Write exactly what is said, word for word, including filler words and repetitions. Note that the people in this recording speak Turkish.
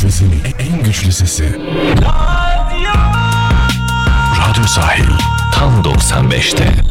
Nefesin en güçlü sesi. Radyo Sahil. Tam doksan beşte.